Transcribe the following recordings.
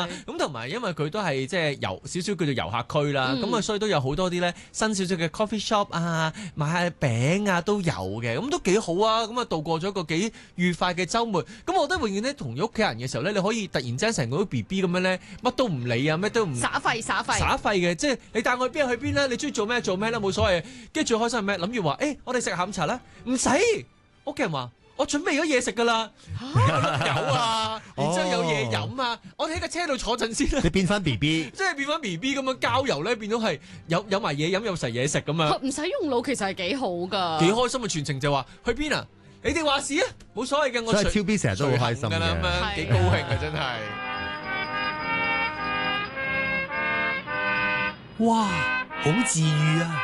咁同埋因為佢都係即係少少叫做遊客區啦，咁所以都有好多啲咧新少少嘅 coffee shop 啊，買下餅啊都有嘅，咁都幾好啊！咁度過咗一個幾愉快嘅週末。咁我覺得永遠咧同咗屋企人嘅時候咧，你可以突然之間成個 BB 咁樣咧，乜都唔理啊，乜都唔耍廢嘅，即係你帶我去邊去邊啦，你中意做咩做咩啦，冇所謂。跟住最開心係咩？諗住話我哋食下午茶啦，唔使。屋企人話我準備咗嘢食噶啦，有啊，然之後有嘢飲啊，我哋喺個車度坐陣先啦。 你變翻 BB， 即係變翻 BB 咁樣郊遊咧，變到係有埋嘢飲，有齊嘢食咁樣。 唔使用腦其實係幾好噶， 幾開心啊！全程就話去邊啊？你哋話事啊，冇所謂嘅。我所以超 B 成日都好開心嘅， 咁樣幾高興啊！真係。 哇，好治愈啊！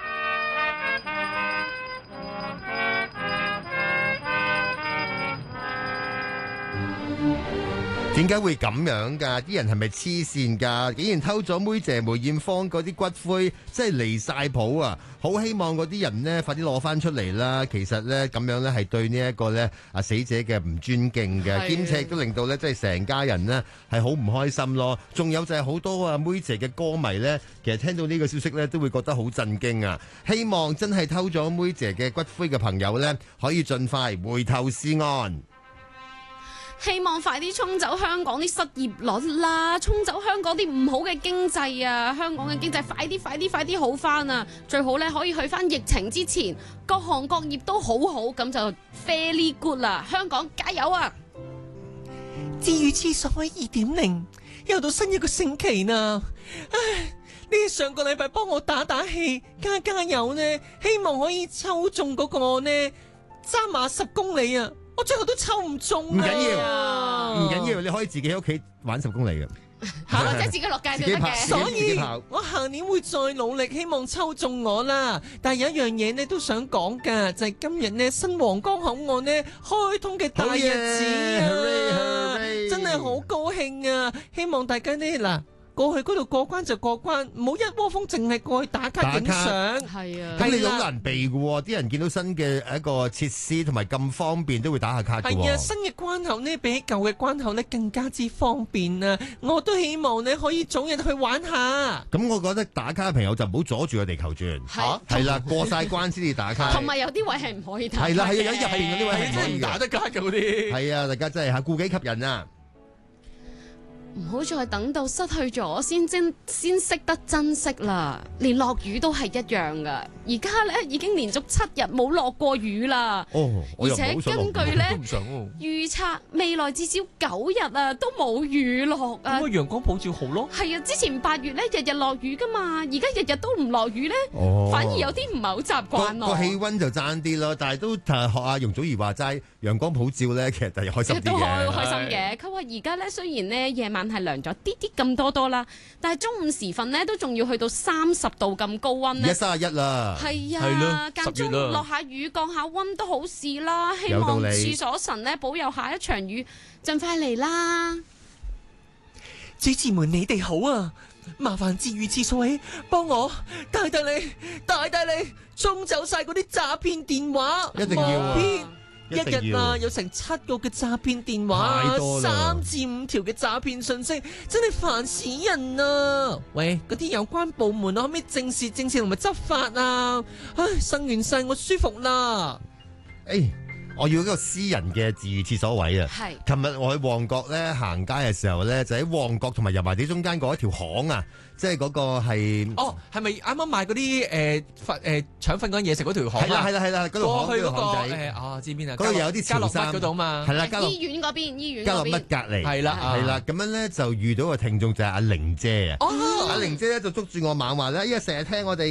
點解會咁樣㗎？啲人係咪黐線㗎？竟然偷咗妹姐梅艷芳嗰啲骨灰，真係離晒譜啊！好希望嗰啲人呢快啲攞翻出嚟啦。其實呢，咁樣呢係對呢一個呢死者嘅唔尊敬嘅，兼且都令到呢即係成家人呢係好唔開心咯。仲有就係好多妹姐嘅歌迷呢，其實聽到呢個消息呢都會覺得好震驚啊！希望真係偷咗妹姐嘅骨灰嘅朋友呢，可以盡快回頭是岸。 希望快啲沖走香港啲失業率啦，沖走香港啲唔好嘅經濟啊！香港嘅經濟快啲好翻啊！最好咧可以去翻疫情之前，各行各業都好好，咁就 fairly good 啦！香港加油啊！ 治愈廁所2.0又到新一個星期啦！唉，你上個禮拜幫我打氣，加油呢！希望可以抽中嗰個呢揸馬10公里啊！我最後都抽唔中， 唔緊要，你可以自己喺屋企玩10公里嘅， 或者自己落街都得嘅。 所以我下年會再努力，希望抽中我啦。但係有一樣嘢呢都想講噶，就係今日呢新皇崗口岸呢開通嘅大日子啊，真係好高興啊！希望大家呢嗱。過去嗰度過關就過關，唔好一窩蜂淨係過去打卡影相。 係啊， 咁你好難避嘅，啲人見到新嘅一個設施同埋咁方便，都會打下卡嘅。 係啊，新嘅關口呢比起舊嘅關口呢更加之方便啊！我都希望你可以早日去玩下。 咁我覺得打卡嘅朋友就唔好阻住個地球轉。係啦，過晒關先至打卡。 同埋有啲位係唔可以打。 係啦，係有入邊嗰啲位係唔可以打得卡嘅嗰啲。 係啊，大家真係顧己及人啊！ 唔好再等到失去咗先識得珍惜啦，連落雨都係一樣噶。而家咧已經連續7日冇落過雨啦，而且根據咧預測未來至少9日啊都冇雨落啊。 咁陽光普照好咯。 係啊，之前8月咧日日落雨噶嘛，而家日日都唔落雨咧，反而有啲唔係好習慣咯。 個氣溫就爭啲咯，但係都學阿容祖兒話齋，陽光普照咧，其實就係開心啲嘅。 都開心嘅。佢話而家咧雖然咧夜晚係涼咗啲咁多啦，但係中午時分咧都仲要去到30度咁高溫咧。 而家31啦， 係啊，間中落下雨降下溫都好事啦。希望廁所神咧保佑下一場雨盡快嚟啦。 主持們你哋好啊，麻煩治愈廁所幫我大力沖走晒嗰啲詐騙電話， 一定要一日啊，有成7個嘅詐騙電話，3至5條嘅詐騙信息，真係煩死人啊！喂，嗰啲有關部門可唔可以正視同埋執法啊？唉，呻完晒我舒服啦。 我要一個私人嘅治愈廁所位啊！係，琴日我去旺角咧行街嘅時候咧，就喺旺角同埋油麻地中間嗰一條巷啊，即係嗰個係係咪啱啱賣嗰啲腸粉嗰嘢食嗰條巷啊？ 係啦，嗰度過去嗰個知邊啊？ 嗰度有啲家樂乜嗰度嘛？ 係啦，醫院嗰邊， 家樂乜隔離係啦，咁樣咧就遇到個聽眾就係阿玲姐啊！阿玲姐咧就捉住我猛話咧，因為成日聽我哋